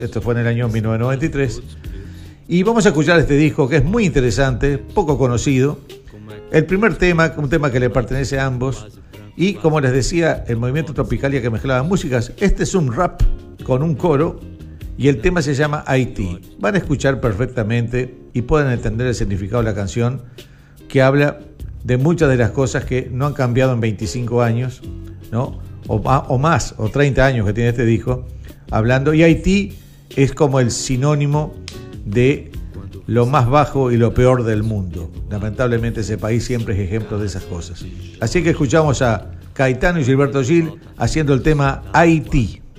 Esto fue en el año 1993. Y vamos a escuchar este disco que es muy interesante, poco conocido. El primer tema, un tema que le pertenece a ambos. Y como les decía, el movimiento Tropicalia que mezclaba músicas. Este es un rap con un coro y el tema se llama Haití. Van a escuchar perfectamente y pueden entender el significado de la canción, que habla de muchas de las cosas que no han cambiado en 25 años, ¿no? O más, o 30 años que tiene este disco, hablando. Y Haití es como el sinónimo de lo más bajo y lo peor del mundo. Lamentablemente ese país siempre es ejemplo de esas cosas. Así que escuchamos a Caetano y Gilberto Gil haciendo el tema Haití.